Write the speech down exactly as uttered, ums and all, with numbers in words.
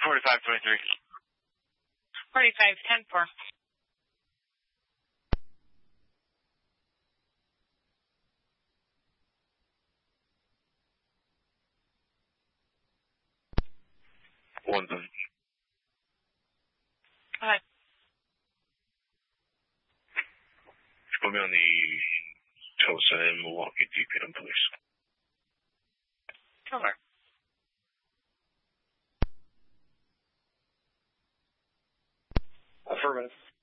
forty-five twenty-three. forty-five ten four. One done. Go ahead. Put me on the Tulsa and Milwaukee D P M, please. Over. Affirmative.